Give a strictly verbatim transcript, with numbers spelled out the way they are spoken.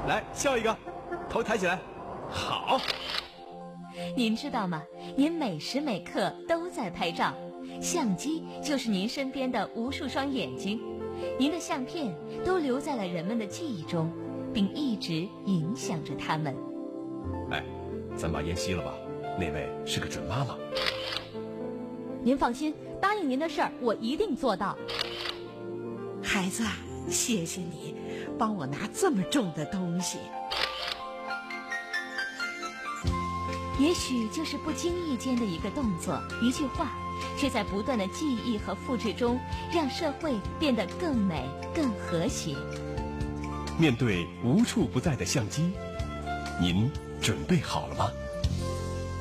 来笑一个，头抬起来。好。 您知道吗？您每时每刻都在拍照，相机就是您身边的无数双眼睛，您的相片都留在了人们的记忆中，并一直影响着他们。 哎，咱把烟熄了吧，那位是个准妈妈。 您放心，答应您的事儿我一定做到。 孩子，谢谢你帮我拿这么重的东西。 也许就是不经意间的一个动作，一句话，却在不断的记忆和复制中，让社会变得更美、更和谐。 面对无处不在的相机，您准备好了吗？